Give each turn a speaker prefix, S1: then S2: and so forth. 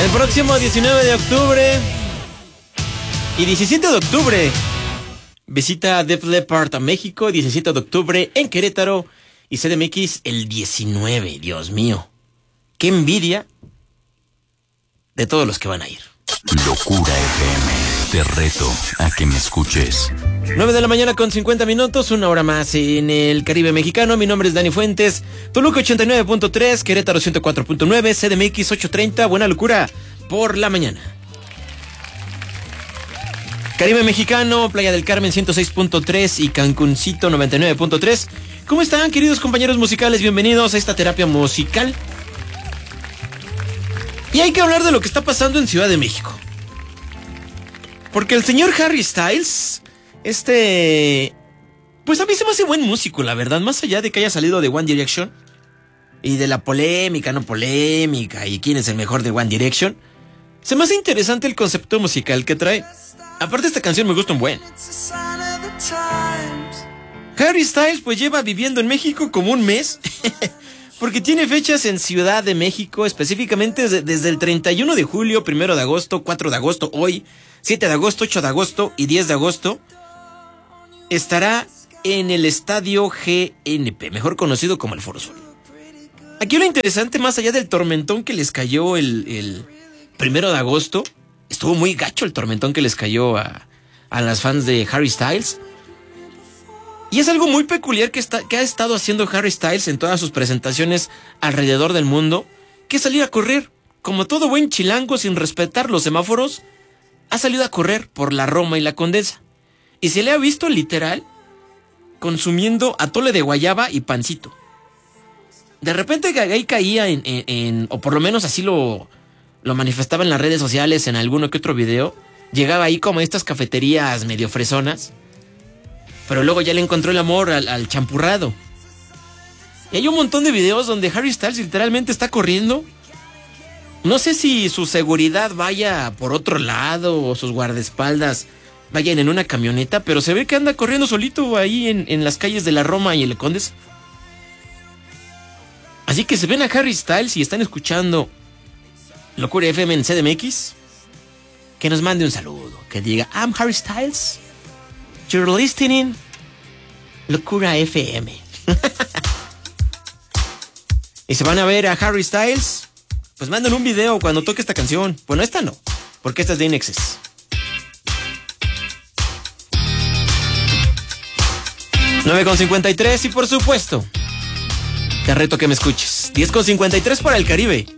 S1: El próximo 19 de octubre y 17 de octubre visita Def Leppard a México, 17 de octubre en Querétaro y CDMX el 19. Dios mío, qué envidia de todos los que van a ir.
S2: Locura FM, te reto a que me escuches.
S1: 9 de la mañana con 50 minutos, una hora más en el Caribe mexicano. Mi nombre es Dani Fuentes, Toluca 89.3, Querétaro 104.9, CDMX 830, buena locura por la mañana. Caribe mexicano, Playa del Carmen 106.3 y Cancuncito 99.3. ¿Cómo están, queridos compañeros musicales? Bienvenidos a esta terapia musical. Y hay que hablar de lo que está pasando en Ciudad de México. Porque el señor Harry Styles, pues a mí se me hace buen músico, la verdad. Más allá de que haya salido de One Direction y de la polémica, no polémica, y quién es el mejor de One Direction, se me hace interesante el concepto musical que trae. Aparte, esta canción me gusta un buen. Harry Styles pues lleva viviendo en México como un mes, porque tiene fechas en Ciudad de México, específicamente desde el 31 de julio, 1 de agosto, 4 de agosto, hoy, 7 de agosto, 8 de agosto y 10 de agosto. Estará en el Estadio GNP, mejor conocido como el Foro Sol. Aquí lo interesante, más allá del tormentón que les cayó el 1 de agosto, estuvo muy gacho el tormentón que les cayó a las fans de Harry Styles. Y es algo muy peculiar que ha estado haciendo Harry Styles en todas sus presentaciones alrededor del mundo, que es salir a correr. Como todo buen chilango, sin respetar los semáforos, ha salido a correr por la Roma y la Condesa. Y se le ha visto literal consumiendo atole de guayaba y pancito. De repente ahí caía o por lo menos así lo manifestaba en las redes sociales, en alguno que otro video. Llegaba ahí como a estas cafeterías medio fresonas, pero luego ya le encontró el amor al champurrado. Y hay un montón de videos donde Harry Styles literalmente está corriendo. No sé si su seguridad vaya por otro lado o sus guardaespaldas vayan en una camioneta, pero se ve que anda corriendo solito ahí en las calles de la Roma y el Condesa. Así que si ven a Harry Styles y están escuchando Locura FM en CDMX, que nos mande un saludo, que diga I'm Harry Styles, you're listening Locura FM. Y se van a ver a Harry Styles, pues manden un video cuando toque esta canción. Bueno, esta no, porque esta es de INXS. 9:53 y por supuesto te reto que me escuches. 10:53 para el Caribe.